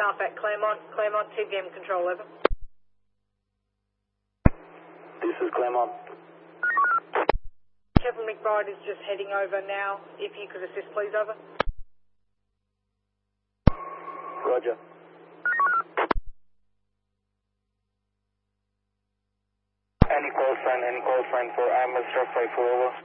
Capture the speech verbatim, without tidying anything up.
staff at Claremont. Claremont, T V M control, over. This is Claremont. Kevin McBride is just heading over now. If you could assist, please, over. Roger. Any call sign, any call sign for I M S truck five four, over.